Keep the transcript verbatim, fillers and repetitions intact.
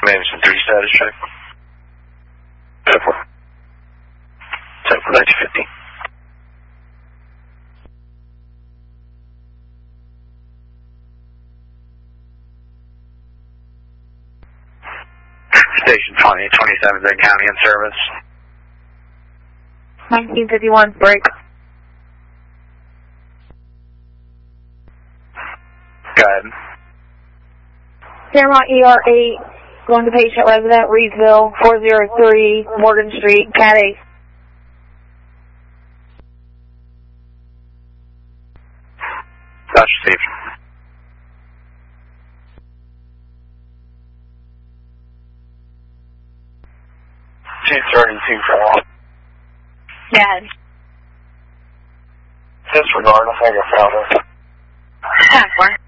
Madison three status check. ten four. ten four nineteen fifty. Station twenty, twenty-seven, Zen County in service. nineteen fifty-one, break. Go ahead. Fairmont E R eight, going to patient resident, Reedsville, four oh three Morgan Street, Cat A. That's received. two thirty-two for all. Yeah. Disregard, I think I found her. Halfway.